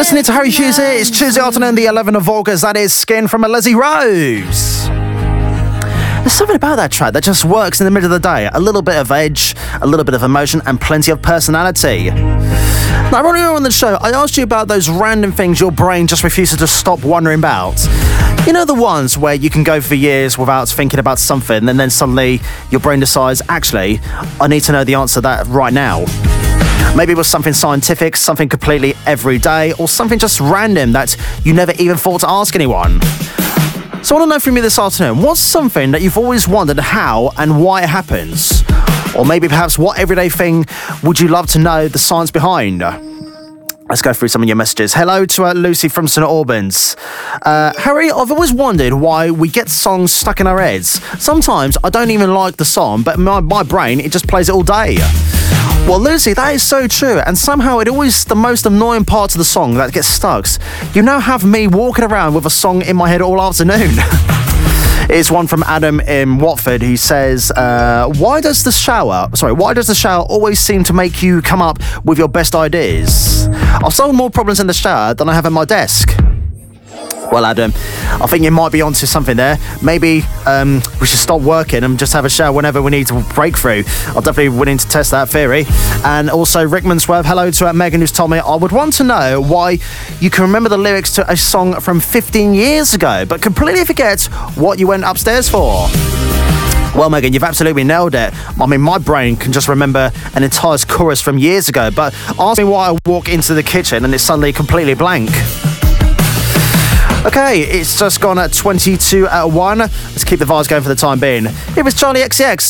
Listening to Harry Hughes here. It's Tuesday afternoon, the 11th of August. That is Skin from Leslie Rose. There's something about that track that just works in the middle of the day. A little bit of edge, a little bit of emotion, and plenty of personality. Now, earlier on the show, I asked you about those random things your brain just refuses to stop wondering about. You know, the ones where you can go for years without thinking about something, and then suddenly your brain decides, actually, I need to know the answer to that right now. Maybe it was something scientific, something completely everyday, or something just random that you never even thought to ask anyone. So I want to know from you this afternoon, what's something that you've always wondered how and why it happens? Or maybe perhaps what everyday thing would you love to know the science behind? Let's go through some of your messages. Hello to Lucy from St Albans. Harry, I've always wondered why we get songs stuck in our heads. Sometimes I don't even like the song, but my brain, it just plays it all day. Well, Lucy, that is so true, and somehow it always the most annoying parts of the song that gets stuck. You now have me walking around with a song in my head all afternoon. It's one from Adam in Watford. He says, why does the shower always seem to make you come up with your best ideas? I've solved more problems in the shower than I have at my desk. Well, Adam, I think you might be onto something there. Maybe we should stop working and just have a shower whenever we need to break through. I'm definitely willing to test that theory. And also, Rickman Swerve, hello to Megan, who's told me, I would want to know why you can remember the lyrics to a song from 15 years ago, but completely forget what you went upstairs for. Well, Megan, you've absolutely nailed it. I mean, my brain can just remember an entire chorus from years ago, but ask me why I walk into the kitchen and it's suddenly completely blank. Okay, it's just gone at 22 at 1. Let's keep the vibes going for the time being. It was Charlie XCX.